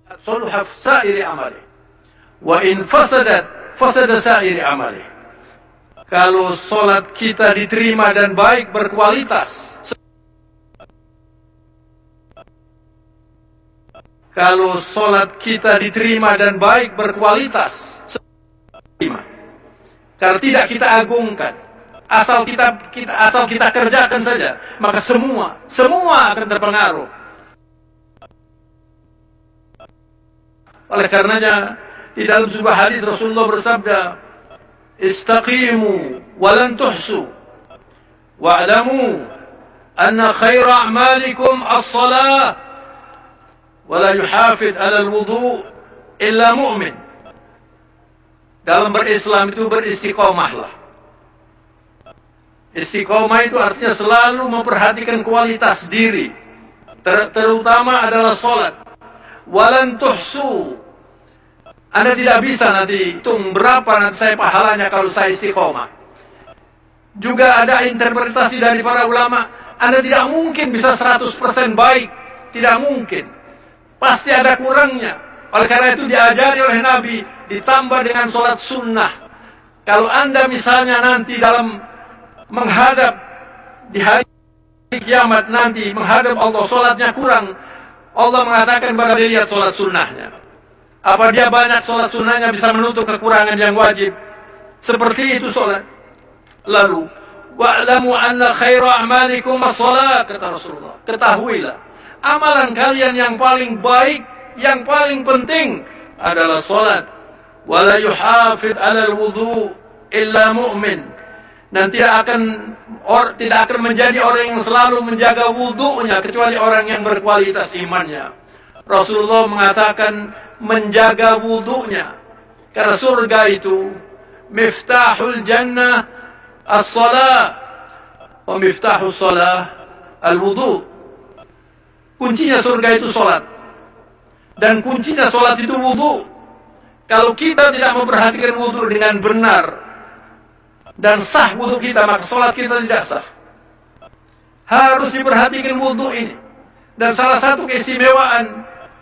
صلح سائر عمله وإن fasada sa'iri amali. Kalau solat kita diterima dan baik berkualitas, kalau solat kita diterima dan baik berkualitas, karena tidak kita agungkan, asal kita kerjakan saja, maka semua akan terpengaruh. Oleh karenanya di dalam sebuah hadis Rasulullah bersabda, istaqimu walan tuhsu wa'lamu anna khaira a'malikum as-salah wa la yuhafid 'ala al-wudu' illa mu'min. Dalam berislam itu beristiqomahlah. Istiqomah itu artinya selalu memperhatikan kualitas diri, terutama adalah salat. Walan tuhsu, Anda tidak bisa nanti hitung berapa nanti saya pahalanya kalau saya istiqomah. Juga ada interpretasi dari para ulama, Anda tidak mungkin bisa 100% baik, tidak mungkin. Pasti ada kurangnya. Oleh karena itu diajari oleh Nabi ditambah dengan sholat sunnah. Kalau Anda misalnya nanti dalam menghadap di hari kiamat nanti menghadap Allah, sholatnya kurang, Allah mengatakan pada dia, lihat sholat sunnahnya. Apa dia banyak sholat sunnahnya bisa menutup kekurangan yang wajib? Seperti itu sholat. Lalu, wa'lamu anna khaira a'malikum as-salat, kata Rasulullah. Ketahuilah, amalan kalian yang paling baik, yang paling penting adalah sholat. Wa la yuhafid 'ala al-wudu' illa mu'min. Dan tidak akan menjadi orang yang selalu menjaga wudu'nya kecuali orang yang berkualitas imannya. Rasulullah mengatakan menjaga wudu'nya, karena surga itu miftahul jannah as-salah wa miftahus salah al-wudu'. Kuncinya surga itu salat, dan kuncinya salat itu wudu'. Kalau kita tidak memperhatikan wudu' dengan benar dan sah wudu kita, maka sholat kita tidak sah. Harus diperhatikan wudu ini. Dan salah satu keistimewaan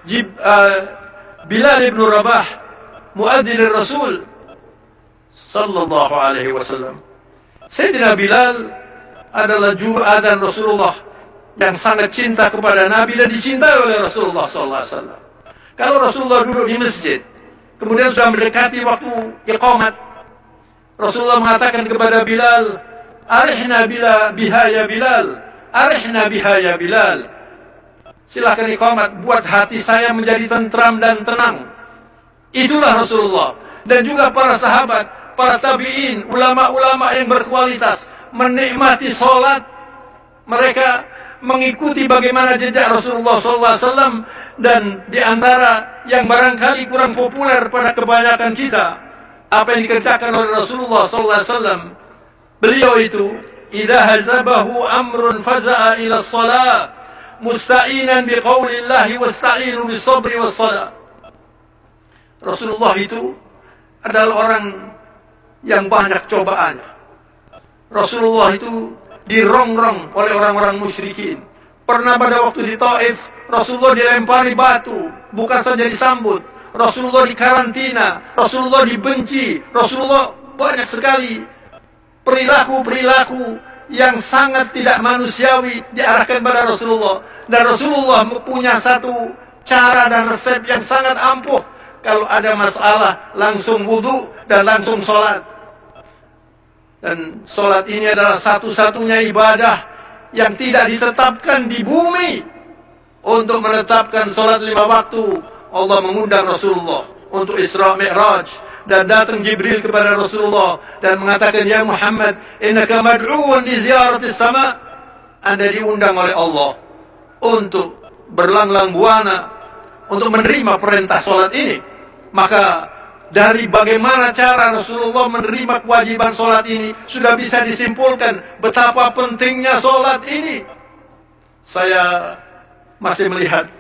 Bilal ibn Rabah, muadzin Rasul sallallahu alaihi wasallam. Sayyidina Bilal adalah juru adzan Rasulullah yang sangat cinta kepada Nabi dan dicintai oleh Rasulullah sallallahu alaihi wasallam. Kalau Rasulullah duduk di masjid, kemudian sudah mendekati waktu iqamat, Rasulullah mengatakan kepada Bilal, arihna biha ya Bilal, arihna biha ya Bilal. Silakan iqamat, buat hati saya menjadi tentram dan tenang. Itulah Rasulullah. Dan juga para sahabat, para tabi'in, ulama-ulama yang berkualitas, menikmati sholat. Mereka mengikuti bagaimana jejak Rasulullah SAW. Dan di antara yang barangkali kurang populer pada kebanyakan kita, apa yang dikerjakan oleh Rasulullah SAW, beliau itu idza hazabahu amrun faza'a ila shalah musta'inan biqaulillahi wasta'inu bisabri wassalah. Rasulullah itu adalah orang yang banyak cobaannya. Rasulullah itu dirongrong oleh orang-orang musyrikin. Pernah pada waktu di Taif, Rasulullah dilempari batu, bukan saja disambut, Rasulullah dikarantina, Rasulullah dibenci, Rasulullah banyak sekali perilaku-perilaku yang sangat tidak manusiawi diarahkan pada Rasulullah. Dan Rasulullah punya satu cara dan resep yang sangat ampuh. Kalau ada masalah, langsung wudu dan langsung sholat. Dan sholat ini adalah satu-satunya ibadah yang tidak ditetapkan di bumi. Untuk menetapkan sholat 5 waktu, Allah mengundang Rasulullah untuk Isra Mi'raj, dan datang Jibril kepada Rasulullah dan mengatakan, ya Muhammad, innaka mad'uun li ziyaratis sama. Anda diundang oleh Allah untuk berlanglang buana untuk menerima perintah sholat ini. Maka dari bagaimana cara Rasulullah menerima kewajiban sholat ini, sudah bisa disimpulkan betapa pentingnya sholat ini. Saya masih melihat